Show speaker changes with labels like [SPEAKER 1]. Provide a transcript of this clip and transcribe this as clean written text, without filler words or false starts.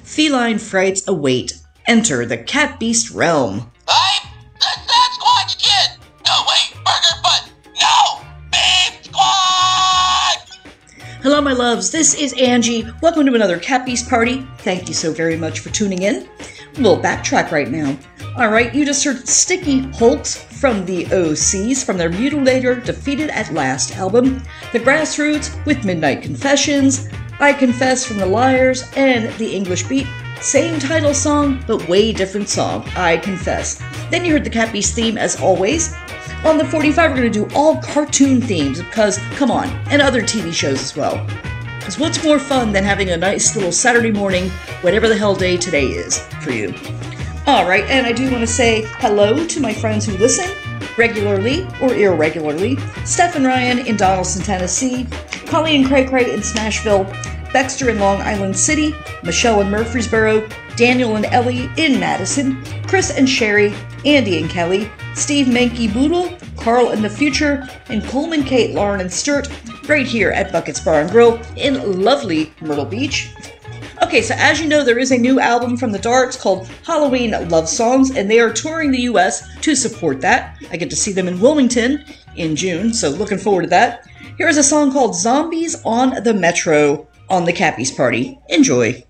[SPEAKER 1] feline frights await. Enter the cat beast realm.
[SPEAKER 2] I'm the Sasquatch Kid! No, wait, Burger Butt! No! Beef Squad!
[SPEAKER 1] Hello, my loves. This is Angie. Welcome to another Cat Beast party. Thank you so very much for tuning in. We'll backtrack right now. Alright, you just heard Sticky Hulks from the OCs from their Mutilator Defeated at Last album, The Grassroots with Midnight Confessions, I Confess from the Liars, and The English Beat. Same title song, but way different song, I Confess. Then you heard the Cat Beast theme as always. On the 45, we're going to do all cartoon themes because, come on, and other TV shows as well. Because what's more fun than having a nice little Saturday morning, whatever the hell day today is for you. Alright, and I do want to say hello to my friends who listen, regularly or irregularly, Steph and Ryan in Donaldson, Tennessee, Colleen and Cray Cray in Smashville, Baxter in Long Island City, Michelle in Murfreesboro, Daniel and Ellie in Madison, Chris and Sherry, Andy and Kelly, Steve Mankey Boodle, Carl in the Future, and Coleman, Kate, Lauren, and Sturt, right here at Buckets Bar and Grill in lovely Myrtle Beach. Okay, so as you know, there is a new album from the Darks called Halloween Love Songs, and they are touring the U.S. to support that. I get to see them in Wilmington in June, so looking forward to that. Here is a song called Zombies on the Metro on the Cat Beast Party. Enjoy.